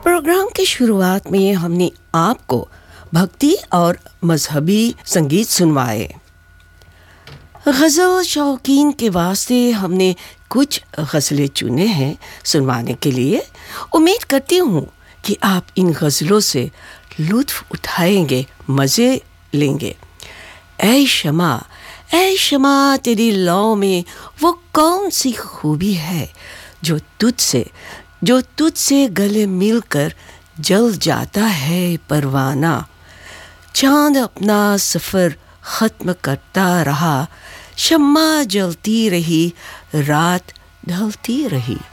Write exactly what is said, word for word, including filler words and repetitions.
Programme की शुरुआत में हमने आपको भक्ति और मजहबी संगीत सुनवाए। गज़ल शौकीन के वास्ते हमने कुछ गज़लें चुने हैं सुनवाने के लिए। उम्मीद करती हूँ कि आप इन गज़लों से लुत्फ़ उठाएंगे, मज़े लेंगे। ऐ शमा, ऐ शमा तेरी लौ में वो कौन सी खूबी है जो तुझसे जो तुझसे गले मिलकर जल जाता है परवाना। चांद अपना सफ़र ख़त्म करता रहा, शम्मा जलती रही, रात ढलती रही।